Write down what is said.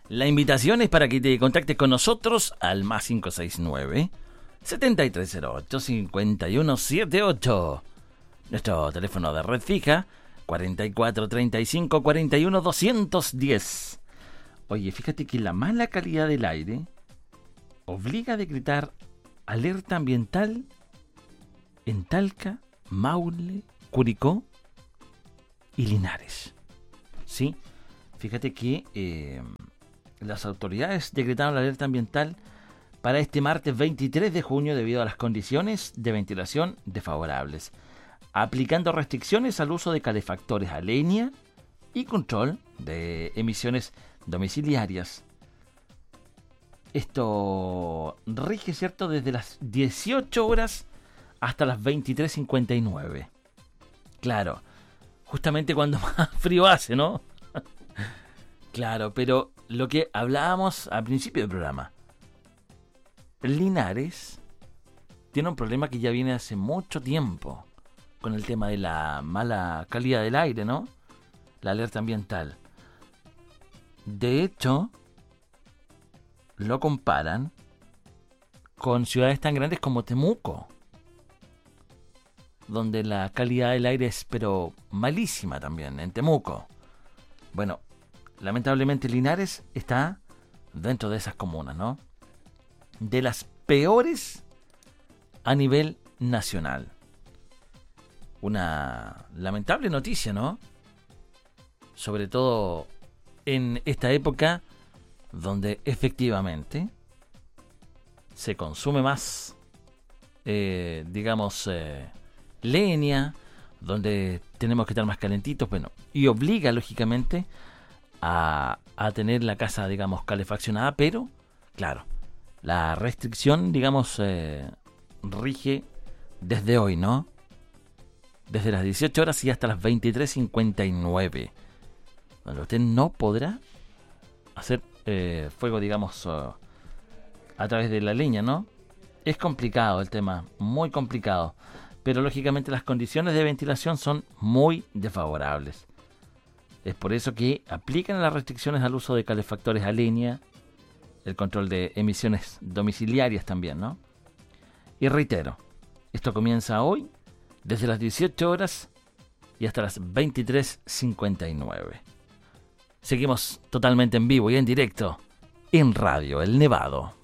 La invitación es para que te contactes con nosotros al más 569 7308 5178. Nuestro teléfono de red fija 4435 41 210. Oye, fíjate que la mala calidad del aire obliga a decretar alerta ambiental en Talca, Maule, Curicó y Linares. ¿Sí? Fíjate que las autoridades decretaron la alerta ambiental para este martes 23 de junio debido a las condiciones de ventilación desfavorables, aplicando restricciones al uso de calefactores a leña y control de emisiones domiciliarias. Esto rige, ¿cierto?, desde las 18 horas hasta las 23:59. Claro, justamente cuando más frío hace, ¿no? Claro, pero lo que hablábamos al principio del programa, Linares tiene un problema que ya viene hace mucho tiempo con el tema de la mala calidad del aire, ¿no? La alerta ambiental. De hecho, lo comparan con ciudades tan grandes como Temuco, donde la calidad del aire es pero malísima también, en Temuco. Bueno, lamentablemente Linares está dentro de esas comunas, ¿no? De las peores a nivel nacional. Una lamentable noticia, ¿no? Sobre todo en esta época donde efectivamente se consume más, leña, donde tenemos que estar más calentitos, bueno, y obliga lógicamente a tener la casa, digamos, calefaccionada, pero, claro, la restricción, digamos, rige desde hoy, ¿no? Desde las 18 horas y hasta las 23:59, donde usted no podrá hacer fuego, digamos, a través de la leña, ¿no? Es complicado el tema, muy complicado, pero lógicamente las condiciones de ventilación son muy desfavorables. Es por eso que aplican las restricciones al uso de calefactores a leña, el control de emisiones domiciliarias también, ¿no? Y reitero, esto comienza hoy, desde las 18 horas y hasta las 23:59. Seguimos totalmente en vivo y en directo en Radio El Nevado.